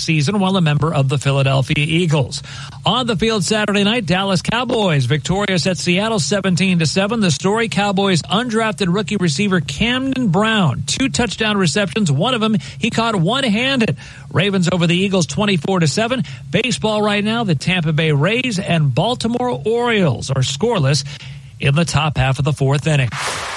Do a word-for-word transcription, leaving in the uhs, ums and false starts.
season while a member of the Philadelphia Eagles. On the field Saturday night, Dallas Cowboys victorious at Seattle seventeen to seven. The story, Cowboys undrafted rookie receiver Camden Brown, two touchdown receptions. One of them he caught one-handed. Ravens over the Eagles twenty-four to seven. Baseball right now, the Tampa Bay Rays and Baltimore Orioles are scoreless in the top half of the fourth inning.